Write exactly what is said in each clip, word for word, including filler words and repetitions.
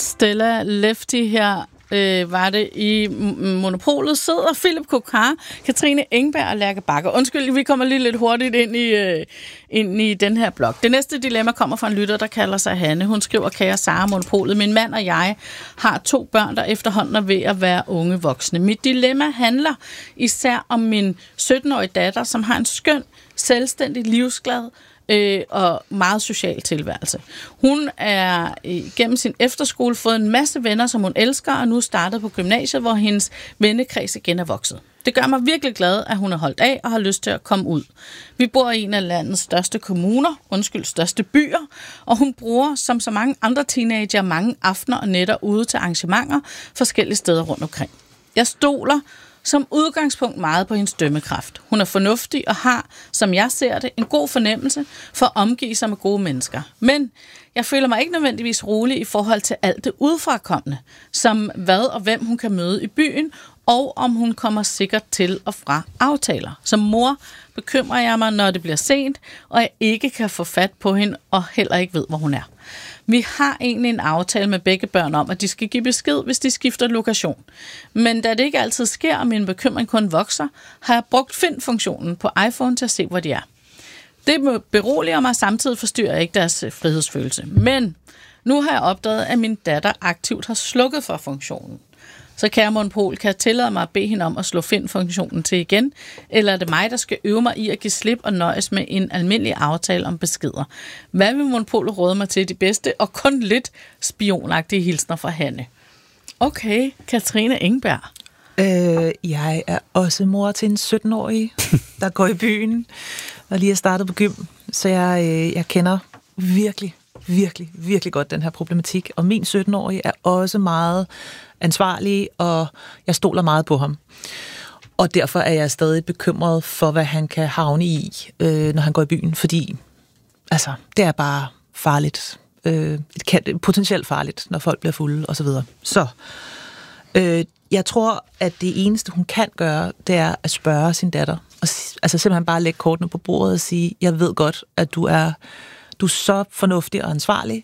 Stella Lefty her. Øh, var det i Monopolet, sidder Philip Kokar, Katrine Engberg og Lærke Bakker. Undskyld, vi kommer lige lidt hurtigt ind i, øh, ind i den her blog. Det næste dilemma kommer fra en lytter, der kalder sig Hanne. Hun skriver, kære Sara Monopolet, min mand og jeg har to børn, der efterhånden er ved at være unge voksne. Mit dilemma handler især om min sytten-årige datter, som har en skøn, selvstændig, livsglad Øh, og meget social tilværelse. Hun er gennem sin efterskole fået en masse venner, som hun elsker, og nu startet på gymnasiet, hvor hendes vennekreds igen er vokset. Det gør mig virkelig glad, at hun er holdt af og har lyst til at komme ud. Vi bor i en af landets største kommuner, undskyld, største byer, og hun bruger, som så mange andre teenager, mange aftener og nætter ude til arrangementer forskellige steder rundt omkring. Jeg stoler som udgangspunkt meget på hendes dømmekraft. Hun er fornuftig og har, som jeg ser det, en god fornemmelse for at omgive sig med gode mennesker. Men jeg føler mig ikke nødvendigvis rolig i forhold til alt det udefrakommende, som hvad og hvem hun kan møde i byen, og om hun kommer sikkert til og fra aftaler. Som mor bekymrer jeg mig, når det bliver sent, og jeg ikke kan få fat på hende, og heller ikke ved, hvor hun er. Vi har egentlig en aftale med begge børn om, at de skal give besked, hvis de skifter lokation. Men da det ikke altid sker, og min bekymring kun vokser, har jeg brugt Find-funktionen på iPhone til at se, hvor de er. Det beroliger mig, samtidig forstyrrer ikke deres frihedsfølelse. Men nu har jeg opdaget, at min datter aktivt har slukket for funktionen. Så kære Monopol, kan jeg tillade mig at bede hende om at slå Find-funktionen til igen? Eller er det mig, der skal øve mig i at give slip og nøjes med en almindelig aftale om beskeder? Hvad vil Monopolet råde mig til de bedste og kun lidt spionagtige hilsner fra Hanne? Okay, Katrine Engberg. Øh, jeg er også mor til en sytten-årig, der går i byen og lige er startet på gym. Så jeg, øh, jeg kender virkelig, virkelig, virkelig godt den her problematik. Og min sytten-årige er også meget ansvarlig, og jeg stoler meget på ham. Og derfor er jeg stadig bekymret for, hvad han kan havne i, øh, når han går i byen. Fordi, altså, det er bare farligt. Øh, det kan, potentielt farligt, når folk bliver fulde, og så videre. Så, øh, jeg tror, at det eneste, hun kan gøre, det er at spørge sin datter. Og, altså simpelthen bare lægge kortene på bordet og sige, jeg ved godt, at du er, du er så fornuftig og ansvarlig.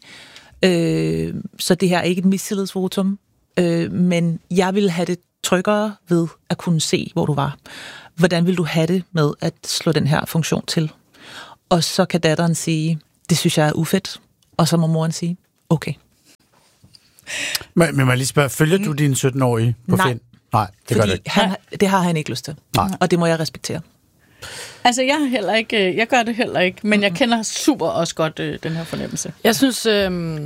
Øh, så det her er ikke et mistillidsvotum. Øh, men jeg ville have det tryggere ved at kunne se, hvor du var. Hvordan vil du have det med at slå den her funktion til? Og så kan datteren sige, det synes jeg er ufedt. Og så må moren sige, okay. Men, men må jeg lige spørge, følger du din sytten-årige på Nej. Find? Nej, det gør det ikke. Han, det har han ikke lyst til. Nej. Og det må jeg respektere. Altså, jeg, har heller ikke, jeg gør det heller ikke, men jeg kender super også godt øh, den her fornemmelse. Jeg synes, øh,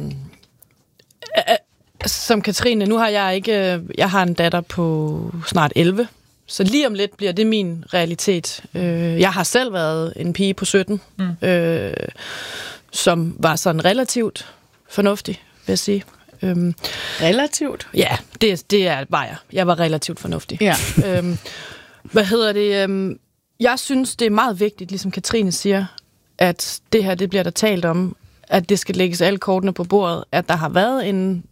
øh, som Katrine, nu har jeg ikke, øh, jeg har en datter på snart elleve, så lige om lidt bliver det min realitet. Øh, jeg har selv været en pige på sytten, mm. øh, som var sådan relativt fornuftig, vil jeg sige. Øhm, relativt? Ja, det, det er, var jeg. Jeg var relativt fornuftig. Ja. øhm, hvad hedder det? Øhm, jeg synes, det er meget vigtigt, ligesom Katrine siger, at det her, det bliver der talt om, at det skal lægges alle kortene på bordet, at der har været en...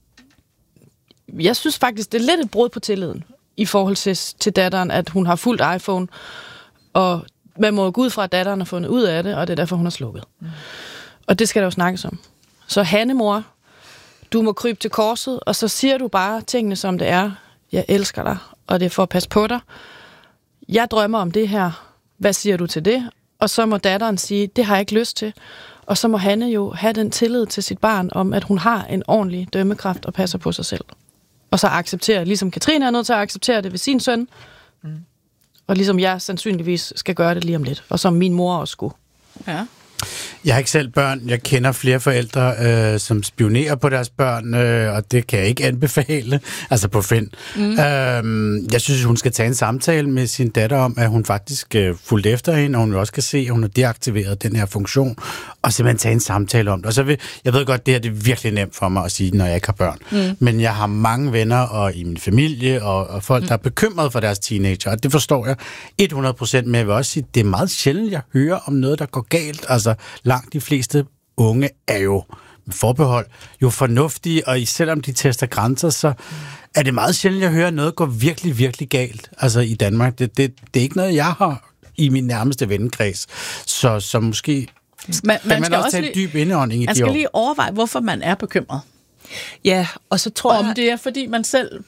Jeg synes faktisk, det er lidt et brud på tilliden i forhold til, til datteren, at hun har fulgt iPhone, og man må gå ud fra, at datteren har fundet ud af det, og det er derfor, hun har slukket. Mm. Og det skal der jo snakkes om. Så Hanne, mor, du må krybe til korset, og så siger du bare tingene, som det er. Jeg elsker dig, og det er for at passe på dig. Jeg drømmer om det her. Hvad siger du til det? Og så må datteren sige, det har jeg ikke lyst til. Og så må Hanne jo have den tillid til sit barn, om at hun har en ordentlig dømmekraft og passer på sig selv. Og så acceptere, ligesom Katrine er nødt til at acceptere det ved sin søn, mm. og ligesom jeg sandsynligvis skal gøre det lige om lidt, og som min mor også skulle. Ja. Jeg har ikke selv børn. Jeg kender flere forældre, øh, som spionerer på deres børn, øh, og det kan jeg ikke anbefale, altså på Find. Mm. Øh, jeg synes, hun skal tage en samtale med sin datter om, at hun faktisk øh, fulgte efter hende, og hun også kan se, at hun har deaktiveret den her funktion, og simpelthen tage en samtale om det. Og så vil, jeg ved godt, det her det er virkelig nemt for mig at sige, når jeg ikke har børn. Mm. Men jeg har mange venner og i min familie, og, og folk, mm. der er bekymret for deres teenager, og det forstår jeg hundrede procent, men jeg vil også sige, det er meget sjældent, jeg hører om noget, der går galt. Altså, langt de fleste unge er jo med forbehold jo fornuftige, og selvom de tester grænser, så er det meget sjældent, jeg hører noget gå virkelig, virkelig galt. Altså i Danmark. Det, det, det er ikke noget, jeg har i min nærmeste vennekreds. Så, så måske man, man man skal også også tage en dyb indånding i de år. Man skal lige overveje, hvorfor man er bekymret. Ja, og så tror Om jeg... det er, fordi man selv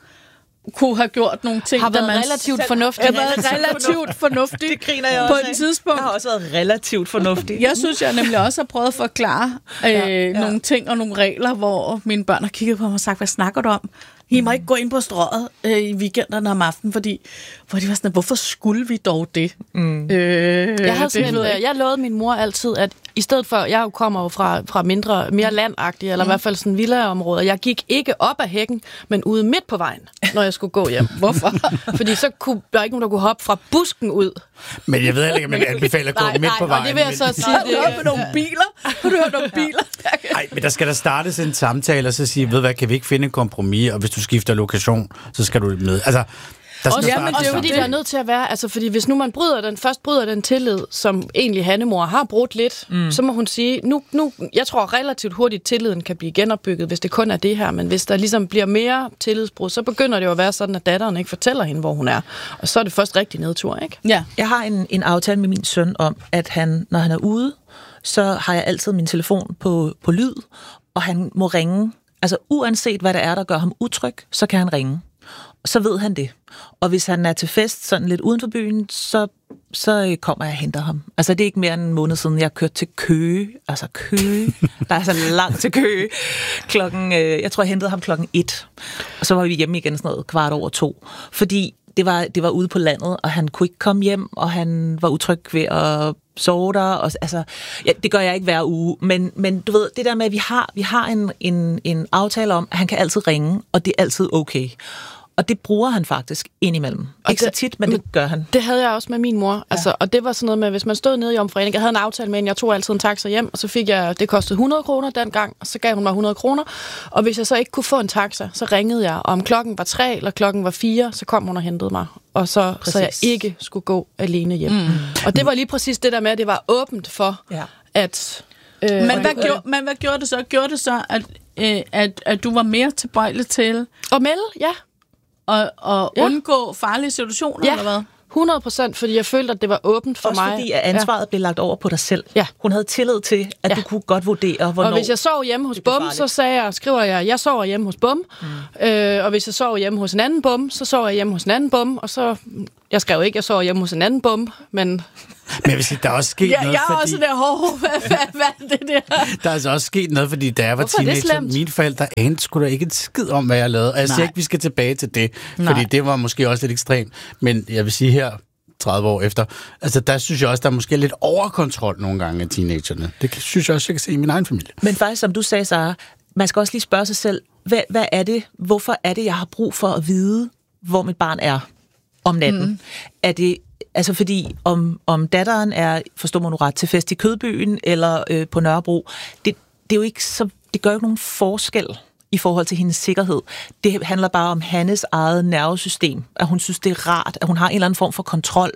kunne have gjort nogle ting, Har været der man relativt selv, fornuftig. Har været relativt fornuftig. Det griner jeg på også et af. tidspunkt. Jeg har også været relativt fornuftig. Jeg synes, jeg nemlig også har prøvet at forklare øh, ja, ja. nogle ting og nogle regler, hvor mine børn har kigget på mig og sagt, hvad snakker du om? I må ikke gå ind på strøget øh, i weekenderne om aftenen, fordi hvor de var sådan, hvorfor skulle vi dog det? Mm. Øh, Jeg, havde sådan det en, ved jeg jeg, jeg lovede min mor altid, at i stedet for, jeg jo kommer jo fra, fra mindre, mere landagtige, eller i hvert fald sådan villaområder, jeg gik ikke op ad hækken, men ude midt på vejen, når jeg skulle gå hjem. Hvorfor? Fordi så kunne der ikke nogen, der kunne hoppe fra busken ud. Men jeg ved heller ikke, om jeg anbefaler at gå Nej, midt nej, på og vejen. det vil jeg så men- sige, Har du det- hørt med nogle biler? Har du hørt om biler? Nej, men der skal der startes en samtale, og så sige, ved hvad, kan vi ikke finde en kompromis, og hvis du skifter lokation, så skal du med. Altså, der skal Også, ja, startes men det er jo en fordi, samtale. der er nødt til at være, altså fordi hvis nu man bryder den, først bryder den tillid, som egentlig Hannemor har brudt lidt, mm. så må hun sige, nu, nu, jeg tror relativt hurtigt, tilliden kan blive genopbygget, hvis det kun er det her, men hvis der ligesom bliver mere tillidsbrud, så begynder det jo at være sådan, at datteren ikke fortæller hende, hvor hun er. Og så er det først rigtig nedtur, ikke? Ja. Jeg har en, en aftale med min søn om, at han, når han er ude, så har jeg altid min telefon på, på lyd, og han må ringe. Altså uanset hvad der er, der gør ham utryg, så kan han ringe. Så ved han det. Og hvis han er til fest sådan lidt uden for byen, så, så kommer jeg og henter ham. Altså det er ikke mere end en måned siden, jeg kørte til Køge. Altså Køge. Der er så langt til Køge. Klokken, øh, jeg tror, jeg hentede ham klokken et. Og så var vi hjemme igen sådan noget kvart over to. Fordi det var, det var ude på landet, og han kunne ikke komme hjem, og han var utryg ved at sove der. Og, altså, ja, det gør jeg ikke hver uge. Men, men du ved, det der med, at vi har, vi har en, en, en aftale om, at han kan altid ringe, og det er altid okay. Og det bruger han faktisk indimellem. Og Ikke så det- tit, men det gør han. Det havde jeg også med min mor. Altså, ja. Og det var sådan noget med, hvis man stod nede i Jomfruenig, jeg havde en aftale med hende, jeg tog altid en taxa hjem, og så fik jeg, det kostede hundrede kroner dengang, og så gav hun mig hundrede kroner. Og hvis jeg så ikke kunne få en taxa, så ringede jeg, og om klokken var tre eller klokken var fire, så kom hun og hentede mig. Og så, så jeg ikke skulle gå alene hjem. Mm. Og det var lige præcis det der med, at det var åbent for, Ja. at... Øh, Men og- hvad, gjorde, men hvad gjorde det så? Gjorde det så, at, øh, at, at du var mere tilbøjelig til Og melde, ja. at, at Ja. undgå farlige situationer, Ja. eller hvad? hundrede procent, fordi jeg følte, at det var åbent for Også mig. fordi, at ansvaret ja. blev lagt over på dig selv. Ja. Hun havde tillid til, at Ja. du kunne godt vurdere, hvornår... Og hvis jeg sov hjemme hos det blev Bum, farligt. så sagde jeg, skriver jeg, jeg sover hjemme hos Bum. Mm. Øh, og hvis jeg sover hjemme hos en anden Bum, så sover jeg hjemme hos en anden Bum. Og så, jeg skrev ikke, jeg sover hjemme hos en anden Bum, men... Men jeg vil sige, der er også sket Ja, noget, jeg er fordi... også der, hov, hvad, hvad, hvad er det der? Der er altså også sket noget, fordi da jeg var Hvorfor er det teenager, slemt? mine forældre anede sgu da ikke en skid om, hvad jeg lavede. Og jeg siger Nej. ikke, vi skal tilbage til det, Nej. fordi det var måske også lidt ekstremt. Men jeg vil sige her, tredive år efter, altså der synes jeg også, der er måske lidt overkontrol nogle gange af teenagerne. Det kan- synes jeg også, jeg kan se i min egen familie. Men faktisk, som du sagde, Sara, man skal også lige spørge sig selv, hvad, hvad er det, hvorfor er det, jeg har brug for at vide, hvor mit barn er om natten? Mm. Er det, altså fordi, om, om datteren er, forstår man nu ret, til fest i Kødbyen eller øh, på Nørrebro, det, det er jo ikke så, det gør jo ikke nogen forskel i forhold til hendes sikkerhed. Det handler bare om Hannes eget nervesystem. At hun synes, det er rart, at hun har en eller anden form for kontrol,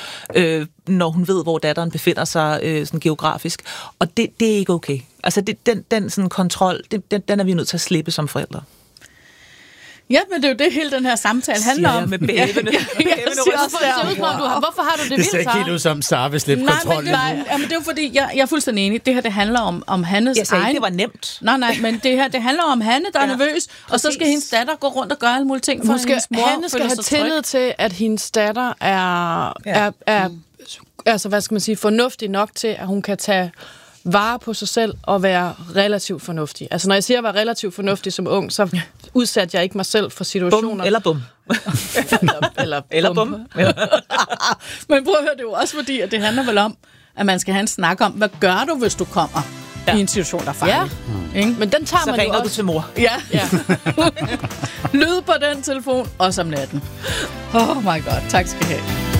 øh, når hun ved, hvor datteren befinder sig øh, sådan geografisk. Og det, det er ikke okay. Altså, det, den, den sådan kontrol, det, den, den er vi nødt til at slippe som forældre. Ja, men det er jo det, hele den her samtale handler Siger jeg om. med bævende- Ja, ja, jeg bævende siger ryst. også Det ser der. ud, som om du har, hvorfor har du det, Det vildt, ser ikke helt ud som, Sara vil slippe Nej, kontrol. men, nej, ja, men det er jo fordi, jeg, jeg er fuldstændig enig. Det her, det handler om, om Hannes Jeg sagde egen... ikke, det var nemt. Nej, nej, men det her, det handler om Hanne, der er Ja, nervøs, og så skal præcis. hendes datter gå rundt og gøre alle mulige ting, for Hun at skal, hendes mor Hanne skal føler have sig tryg. tillid til, at hendes datter er, Ja. er, er altså, hvad skal man sige, fornuftig nok til, at hun kan tage vare på sig selv og være relativt fornuftig. Altså, når jeg siger, at jeg var relativt fornuftig som ung, så udsatte jeg ikke mig selv for situationer. Bum eller bum. eller, eller, Eller bum. Men prøv at høre, det er jo også fordi, at det handler vel om, at man skal have en snak om, hvad gør du, hvis du kommer ja. i en situation, der er farlig? Ja. Ikke? Men den tager Så man jo ringer du også. til mor. Ja. Ja. Lyd på den telefon, også om natten. Oh my god, tak skal I have.